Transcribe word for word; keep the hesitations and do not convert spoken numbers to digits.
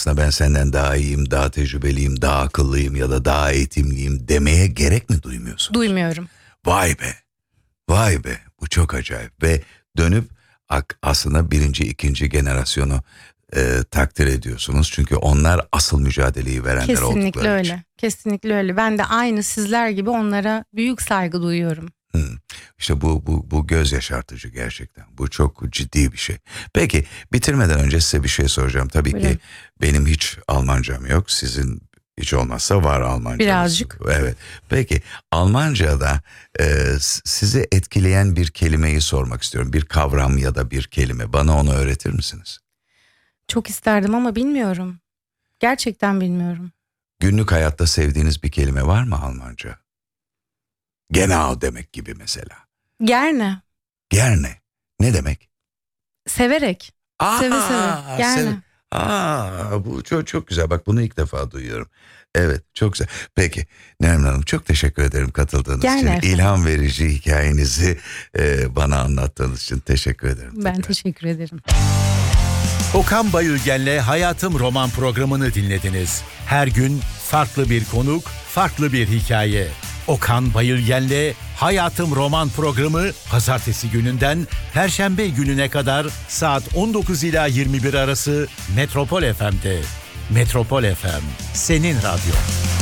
aslında ben senden daha iyiyim, daha tecrübeliyim, daha akıllıyım ya da daha eğitimliyim demeye gerek mi duymuyorsun? Duymuyorum. Vay be, vay be, bu çok acayip. Ve dönüp aslında birinci, ikinci generasyonu e, takdir ediyorsunuz. Çünkü onlar asıl mücadeleyi verenler Kesinlikle oldukları öyle. için. Kesinlikle öyle. Ben de aynı sizler gibi onlara büyük saygı duyuyorum. Hmm. İşte bu, bu, bu göz yaşartıcı gerçekten. Bu çok ciddi bir şey. Peki bitirmeden önce size bir şey soracağım. Tabii Buyurun. ki benim hiç Almancam yok. Sizin hiç olmazsa var Almancanız. Birazcık. Evet. Peki Almanca'da e, sizi etkileyen bir kelimeyi sormak istiyorum. Bir kavram ya da bir kelime. Bana onu öğretir misiniz? Çok isterdim ama bilmiyorum. Gerçekten bilmiyorum. Günlük hayatta sevdiğiniz bir kelime var mı Almanca? Genau demek gibi mesela. Gerne. Gerne. Ne demek? Severek. Aa, Seve seve. Gerne. sev- Aa, bu çok çok güzel. Bak bunu ilk defa duyuyorum. Evet, çok güzel. Peki Nermin Hanım, çok teşekkür ederim katıldığınız Gerne için. efendim. İlham verici hikayenizi e, bana anlattığınız için teşekkür ederim. Ben tekrar. teşekkür ederim. Okan Bayülgen'le Hayatım Roman programını dinlediniz. Her gün farklı bir konuk, farklı bir hikaye. Okan Bayülgen'le Hayatım Roman programı pazartesi gününden perşembe gününe kadar saat on dokuz ila yirmi bir arası Metropol F M'de. Metropol F M, senin radyo.